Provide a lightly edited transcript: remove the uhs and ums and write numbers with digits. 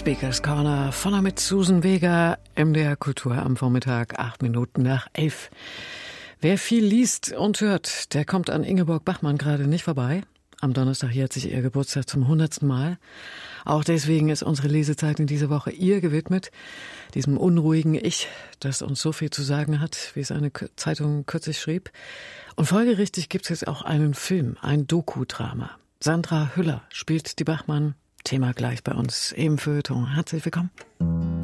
Speakers Corner von mit Susan Vega, MDR Kultur am Vormittag, 8 Minuten nach 11. Wer viel liest und hört, der kommt an Ingeborg Bachmann gerade nicht vorbei. Am Donnerstag jährt sich ihr Geburtstag zum 100. Mal. Auch deswegen ist unsere Lesezeit in dieser Woche ihr gewidmet, diesem unruhigen Ich, das uns so viel zu sagen hat, wie es eine Zeitung kürzlich schrieb. Und folgerichtig gibt es jetzt auch einen Film, ein Doku-Drama. Sandra Hüller spielt die Bachmann. Thema gleich bei uns im Feuilleton. Herzlich willkommen.